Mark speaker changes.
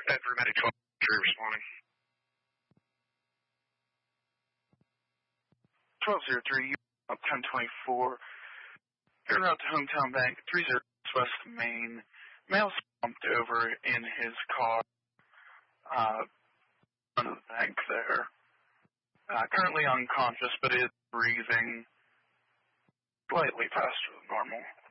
Speaker 1: Bedford Medic 12 responding.
Speaker 2: 1203, up 1024. En route to Hometown Bank, 30 West Main. Male slumped over in his car, in front of the bank there. Currently unconscious, but is breathing slightly faster than normal.